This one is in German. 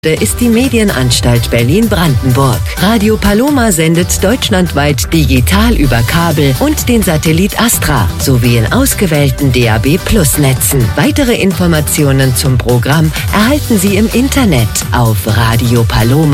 ist die Medienanstalt Berlin-Brandenburg. Radio Paloma sendet deutschlandweit digital über Kabel und den Satellit Astra sowie in ausgewählten DAB+-Netzen. Weitere Informationen zum Programm erhalten Sie im Internet auf Radio Paloma.